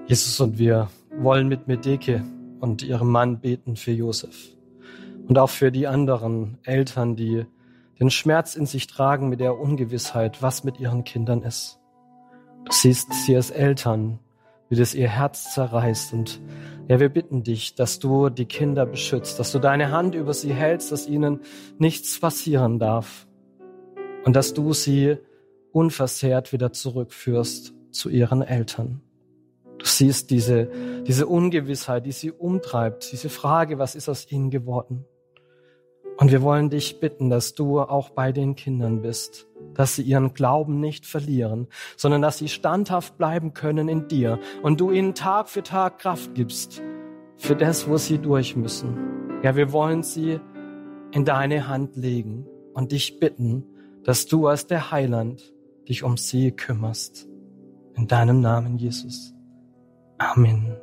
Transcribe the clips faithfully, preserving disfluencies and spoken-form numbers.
Jesus, und wir wollen mit Medeke und ihrem Mann beten für Josef und auch für die anderen Eltern, die den Schmerz in sich tragen mit der Ungewissheit, was mit ihren Kindern ist. Du siehst sie als Eltern, wie das ihr Herz zerreißt. Und ja, wir bitten dich, dass du die Kinder beschützt, dass du deine Hand über sie hältst, dass ihnen nichts passieren darf und dass du sie unversehrt wieder zurückführst zu ihren Eltern. Du siehst diese, diese Ungewissheit, die sie umtreibt, diese Frage, was ist aus ihnen geworden? Und wir wollen dich bitten, dass du auch bei den Kindern bist, dass sie ihren Glauben nicht verlieren, sondern dass sie standhaft bleiben können in dir und du ihnen Tag für Tag Kraft gibst für das, wo sie durch müssen. Ja, wir wollen sie in deine Hand legen und dich bitten, dass du als der Heiland dich um sie kümmerst. In deinem Namen, Jesus. Amen.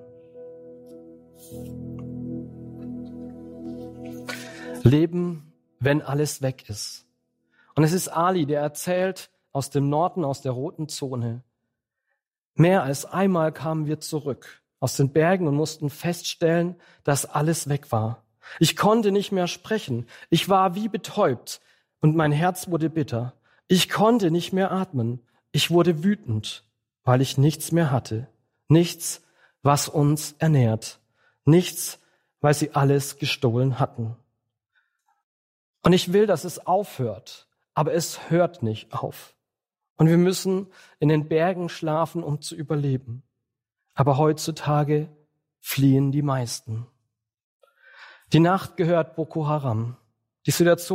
Leben, wenn alles weg ist. Und es ist Ali, der erzählt aus dem Norden, aus der roten Zone. Mehr als einmal kamen wir zurück aus den Bergen und mussten feststellen, dass alles weg war. Ich konnte nicht mehr sprechen. Ich war wie betäubt und mein Herz wurde bitter. Ich konnte nicht mehr atmen. Ich wurde wütend, weil ich nichts mehr hatte. Nichts, was uns ernährt. Nichts, weil sie alles gestohlen hatten. Und ich will, dass es aufhört, aber es hört nicht auf. Und wir müssen in den Bergen schlafen, um zu überleben. Aber heutzutage fliehen die meisten. Die Nacht gehört Boko Haram. Die Situation